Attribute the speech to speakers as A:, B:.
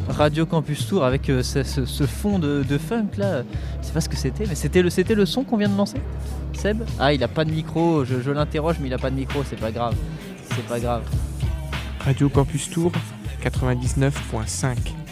A: Radio Campus Tour avec ce fond de funk là. Je sais pas ce que c'était, mais c'était le son qu'on vient de lancer. Seb ? Ah, il a pas de micro, je l'interroge, mais il a pas de micro, c'est pas grave. C'est pas grave.
B: Radio Campus Tour 99.5.